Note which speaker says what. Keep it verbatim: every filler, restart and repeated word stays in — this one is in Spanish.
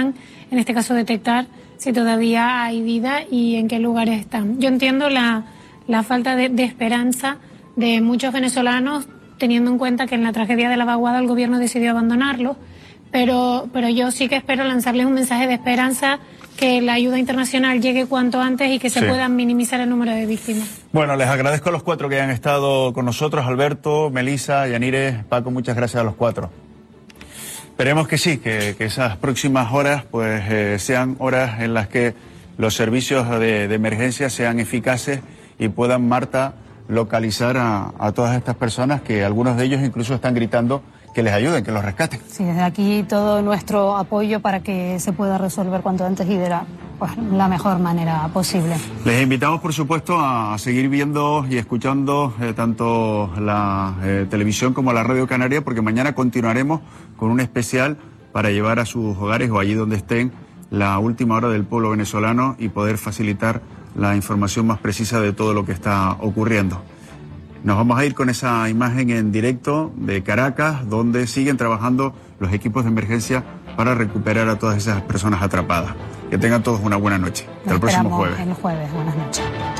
Speaker 1: puedan, en este caso, detectar si todavía hay vida y en qué lugares están. Yo entiendo la, la falta de, de esperanza de muchos venezolanos, teniendo en cuenta que en la tragedia de la vaguada el gobierno decidió abandonarlo, pero, pero yo sí que espero lanzarles un mensaje de esperanza, que la ayuda internacional llegue cuanto antes y que se sí. puedan minimizar el número de víctimas.
Speaker 2: Bueno, les agradezco a los cuatro que han estado con nosotros, Alberto, Melissa, Yanire, Paco, muchas gracias a los cuatro. Esperemos que sí, que, que esas próximas horas pues eh, sean horas en las que los servicios de, de emergencia sean eficaces y puedan, Marta, localizar a, a todas estas personas, que algunos de ellos incluso están gritando que les ayuden, que los rescaten.
Speaker 3: Sí, desde aquí todo nuestro apoyo para que se pueda resolver cuanto antes y de la, pues, la mejor manera posible.
Speaker 2: Les invitamos, por supuesto, a seguir viendo y escuchando eh, tanto la eh, televisión como la Radio Canaria, porque mañana continuaremos con un especial para llevar a sus hogares o allí donde estén la última hora del pueblo venezolano y poder facilitar la información más precisa de todo lo que está ocurriendo. Nos vamos a ir con esa imagen en directo de Caracas, donde siguen trabajando los equipos de emergencia para recuperar a todas esas personas atrapadas. Que tengan todos una buena noche. Hasta el próximo jueves.
Speaker 3: El jueves. Buenas noches.